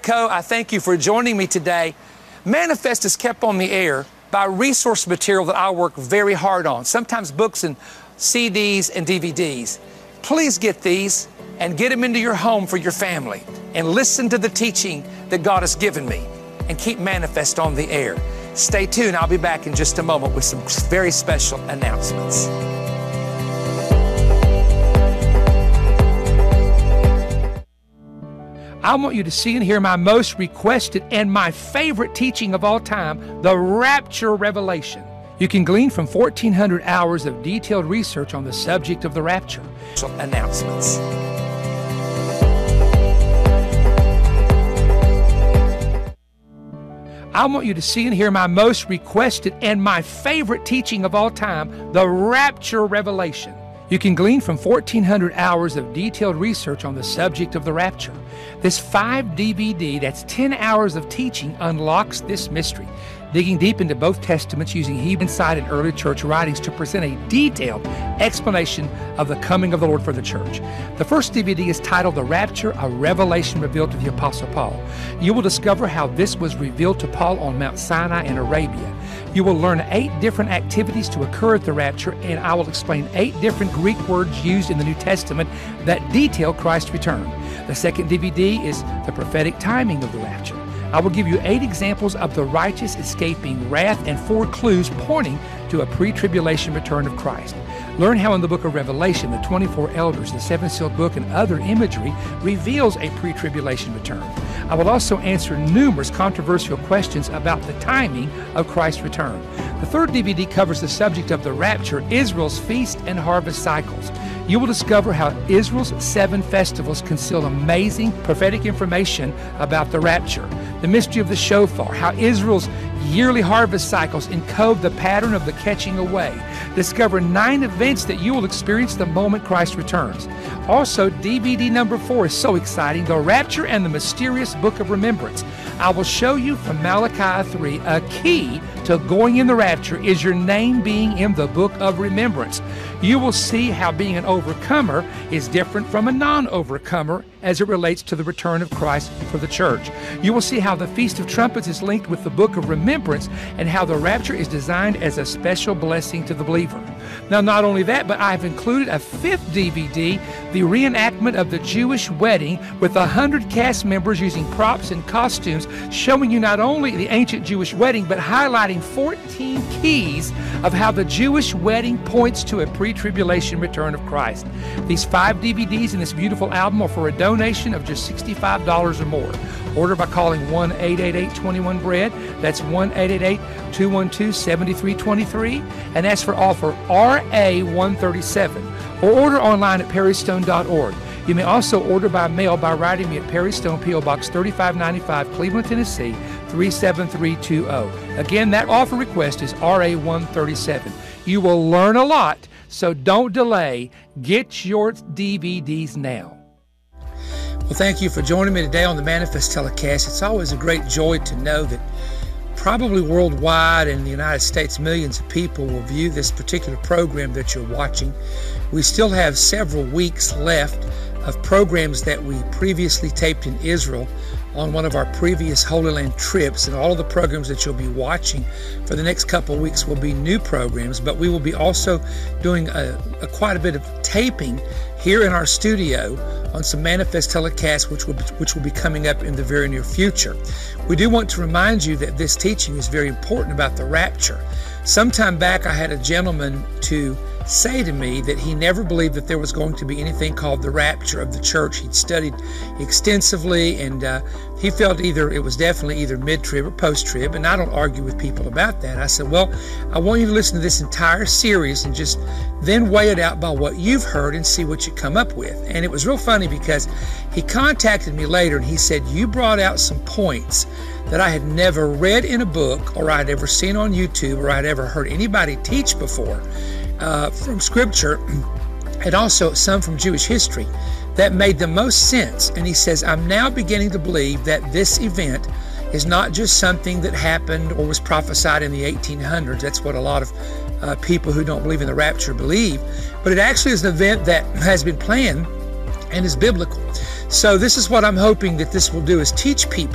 Co. I thank you for joining me today. Manifest is kept on the air by resource material that I work very hard on, sometimes books and CDs and DVDs. Please get these and get them into your home for your family and listen to the teaching that God has given me and keep Manifest on the air. Stay tuned. I'll be back in just a moment with some very special announcements. I want you to see and hear my most requested and my favorite teaching of all time, the Rapture Revelation. You can glean from 1,400 hours of detailed research on the subject of the rapture. Announcements. I want you to see and hear my most requested and my favorite teaching of all time, the Rapture Revelation. You can glean from 1,400 hours of detailed research on the subject of the rapture. This 5-DVD, that's 10 hours of teaching, unlocks this mystery, digging deep into both testaments using Hebrew insight and early church writings to present a detailed explanation of the coming of the Lord for the church. The first DVD is titled The Rapture, a Revelation Revealed to the Apostle Paul. You will discover how this was revealed to Paul on Mount Sinai in Arabia. You will learn 8 different activities to occur at the rapture, and I will explain 8 different Greek words used in the New Testament that detail Christ's return. The second DVD is the prophetic timing of the rapture. I will give you 8 examples of the righteous escaping wrath and 4 clues pointing to a pre-tribulation return of Christ. Learn how in the book of Revelation, the 24 elders, the 7-sealed book, and other imagery reveals a pre-tribulation return. I will also answer numerous controversial questions about the timing of Christ's return. The third DVD covers the subject of the rapture, Israel's feast and harvest cycles. You will discover how Israel's 7 festivals conceal amazing prophetic information about the rapture, the mystery of the shofar, how Israel's yearly harvest cycles encode the pattern of the catching away. Discover 9 events that you will experience the moment Christ returns. Also, DVD number 4 is so exciting, The Rapture and the Mysterious Book of Remembrance. I will show you from Malachi 3, a key to going in the rapture is your name being in the book of remembrance. You will see how being an overcomer is different from a non-overcomer as it relates to the return of Christ for the church. You will see how the Feast of Trumpets is linked with the book of remembrance and how the rapture is designed as a special blessing to the believer. Now, not only that, but I've included a 5th DVD, the reenactment of the Jewish wedding with 100 cast members using props and costumes, showing you not only the ancient Jewish wedding, but highlighting 14 keys of how the Jewish wedding points to a pre-tribulation return of Christ. These 5 DVDs in this beautiful album are for a donation of just $65 or more. Order by calling 1-888-21-BREAD. That's 1-888-212-7323. And ask for offer RA137. Or order online at perrystone.org. You may also order by mail by writing me at Perry Stone, P.O. Box 3595, Cleveland, Tennessee, 37320. Again, that offer request is RA137. You will learn a lot, so don't delay. Get your DVDs now. Well, thank you for joining me today on the Manifest Telecast. It's always a great joy to know that probably worldwide in the United States, millions of people will view this particular program that you're watching. We still have several weeks left of programs that we previously taped in Israel on one of our previous Holy Land trips, and all of the programs that you'll be watching for the next couple of weeks will be new programs, but we will be also doing quite a bit of taping here in our studio on some Manifest telecasts which will be coming up in the very near future. We do want to remind you that this teaching is very important about the rapture. Sometime back I had a gentleman to say to me that he never believed that there was going to be anything called the rapture of the church. He'd studied extensively, and he felt either it was definitely either mid-trib or post-trib, and I don't argue with people about that. I said, well, I want you to listen to this entire series and just then weigh it out by what you've heard and see what you come up with. And it was real funny because he contacted me later and he said, you brought out some points that I had never read in a book or I'd ever seen on YouTube or I'd ever heard anybody teach before. From Scripture, and also some from Jewish history, that made the most sense. And he says, I'm now beginning to believe that this event is not just something that happened or was prophesied in the 1800s. That's what a lot of people who don't believe in the rapture believe. But it actually is an event that has been planned and is biblical. So this is what I'm hoping that this will do, is teach people